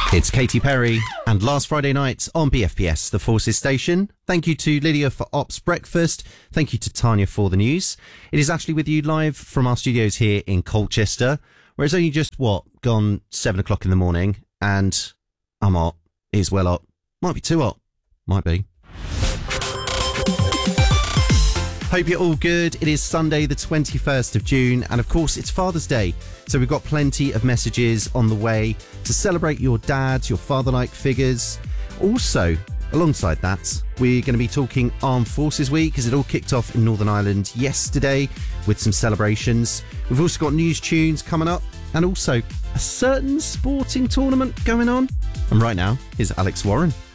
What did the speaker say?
It's Katy Perry and Last Friday Night on BFPS, the Forces station. Thank you to Lydia for Ops Breakfast. Thank you to Tanya for the news. It is Ashley with you live from our studios here in Colchester, where it's only just, gone 7 o'clock in the morning, and I'm hot. Is well hot. Might be too hot. Might be. Hope you're all good. It is Sunday the 21st of June, and of course it's Father's Day, so we've got plenty of messages on the way to celebrate your dads, your father-like figures. Also, alongside that, we're going to be talking Armed Forces Week, as it all kicked off in Northern Ireland yesterday with some celebrations. We've also got news tunes coming up, and also a certain sporting tournament going on. And right now, here's Alex Warren.